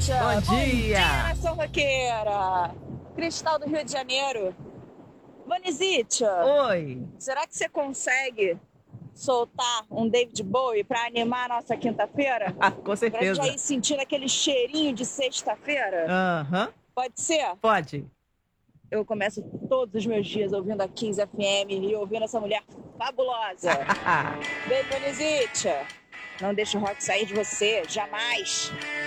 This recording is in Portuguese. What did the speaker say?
Bom Bom dia! dia, nação roqueira! Cristal do Rio de Janeiro. Vanizite, Oi! será que você consegue soltar um David Bowie para animar a nossa quinta-feira? Com Pra gente já certeza. ir sentindo aquele cheirinho de sexta-feira? Aham, Pode ser? pode. Eu começo todos os meus dias ouvindo a 15 FM e ouvindo essa mulher fabulosa. Beijo, Vanizite! Não deixe o rock sair de você, jamais!